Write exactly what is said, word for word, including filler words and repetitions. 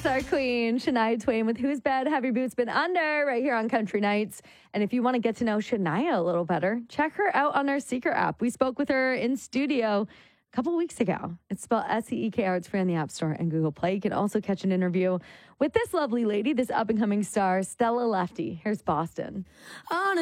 That's our queen, Shania Twain, with Whose Bed Have Your Boots Been Under, right here on Country Nights. And if you want to get to know Shania a little better, check her out on our Seeker app. We spoke with her in studio a couple weeks ago. It's spelled S E E K R. It's free on the App Store and Google Play. You can also catch an interview with this lovely lady, this up-and-coming star, Stella Lefty. Here's Boston. On a